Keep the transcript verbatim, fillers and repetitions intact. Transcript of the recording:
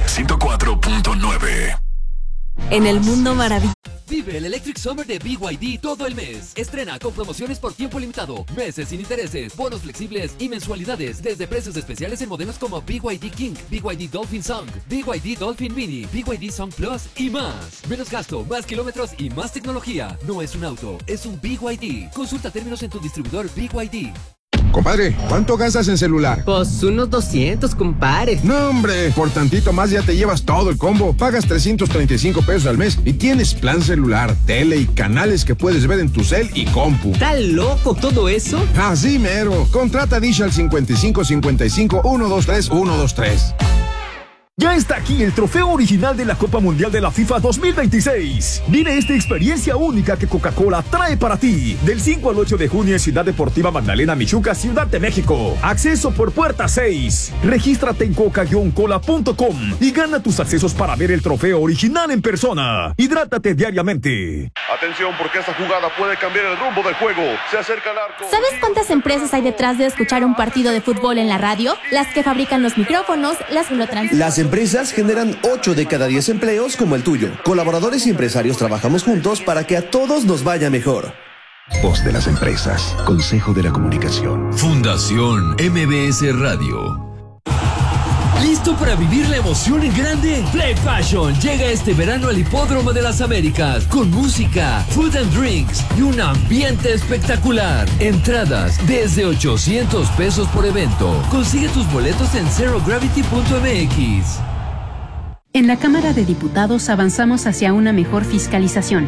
ciento cuatro punto nueve. En el mundo maravilloso. Vive el Electric Summer de B Y D todo el mes. Estrena con promociones por tiempo limitado, meses sin intereses, bonos flexibles y mensualidades desde precios especiales en modelos como B Y D King, B Y D Dolphin Song, B Y D Dolphin Mini, B Y D Song Plus y más. Menos gasto, más kilómetros y más tecnología. No es un auto, es un B Y D. Consulta términos en tu distribuidor B Y D. Compadre, ¿cuánto gastas en celular? Pues unos doscientos, compadre. No, hombre, por tantito más ya te llevas todo el combo. Pagas trescientos treinta y cinco pesos al mes y tienes plan celular, tele y canales que puedes ver en tu cel y compu. ¿Está loco todo eso? Así mero. Contrata Dish al cincuenta y cinco cincuenta y cinco, ciento veintitrés, ciento veintitrés. Ya está aquí el trofeo original de la Copa Mundial de la FIFA dos mil veintiséis. Vive esta experiencia única que Coca-Cola trae para ti. Del cinco al ocho de junio en Ciudad Deportiva Magdalena Michuca, Ciudad de México. Acceso por puerta seis. Regístrate en coca guion cola punto com y gana tus accesos para ver el trofeo original en persona. Hidrátate diariamente. Atención, porque esta jugada puede cambiar el rumbo del juego. Se acerca el arco. ¿Sabes cuántas empresas hay detrás de escuchar un partido de fútbol en la radio? Las que fabrican los micrófonos, las que lo transmiten. Las empresas generan ocho de cada diez empleos como el tuyo. Colaboradores y empresarios trabajamos juntos para que a todos nos vaya mejor. Voz de las empresas. Consejo de la Comunicación. Fundación M B S Radio. ¿Listo para vivir la emoción en grande? Play Fashion llega este verano al Hipódromo de las Américas con música, food and drinks y un ambiente espectacular. Entradas desde ochocientos pesos por evento. Consigue tus boletos en zero gravity punto m x. En la Cámara de Diputados avanzamos hacia una mejor fiscalización.